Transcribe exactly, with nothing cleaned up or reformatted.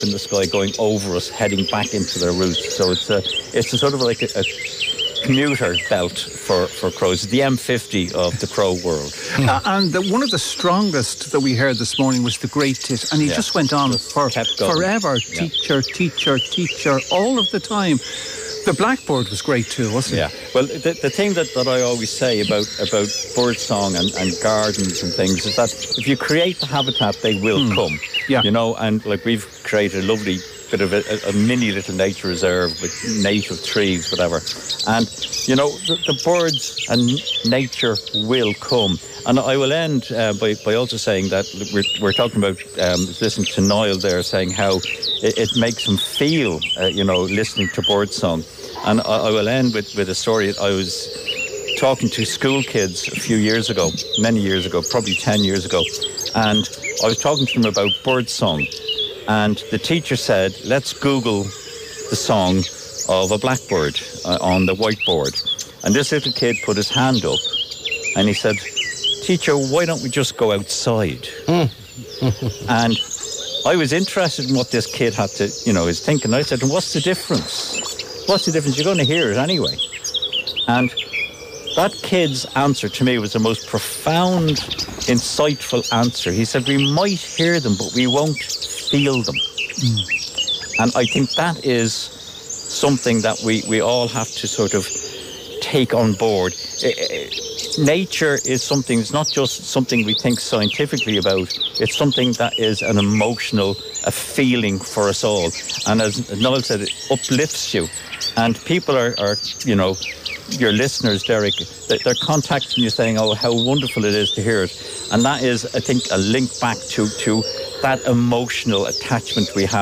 in the sky going over us, heading back into their roost. So it's a, it's a sort of like a, a commuter belt for, for crows, the M fifty of the crow world. uh, and the, one of the strongest that we heard this morning was the great tit, and he yeah. just went on just for forever. Yeah. Teacher, teacher, teacher, all of the time. The blackbird was great too, wasn't yeah. it? Yeah. Well, the, the thing that, that I always say about, about bird song and, and gardens and things is that if you create the habitat, they will mm. come. Yeah. You know, and like we've created a lovely bit of a, a mini little nature reserve with native trees, whatever. And, you know, the, the birds and nature will come. And I will end uh, by, by also saying that we're, we're talking about, um, listening to Niall there saying how it, it makes him feel, uh, you know, listening to bird song. And I, I will end with, with a story. I was talking to school kids a few years ago, many years ago, probably ten years ago, and I was talking to them about bird song. And the teacher said, let's Google the song of a blackbird uh, on the whiteboard. And this little kid put his hand up and he said, teacher, why don't we just go outside? Mm. And I was interested in what this kid had to, you know, is thinking. I said, what's the difference? What's the difference? You're going to hear it anyway. And that kid's answer to me was the most profound, insightful answer. He said, we might hear them, but we won't feel them. Mm. And I think that is something that we, we all have to sort of take on board. Nature is something, it's not just something we think scientifically about, it's something that is an emotional, a feeling for us all. And as Noel said, it uplifts you. And people are, are you know, your listeners, Derek, they're contacting you saying, oh, how wonderful it is to hear it. And that is, I think, a link back to, to that emotional attachment we have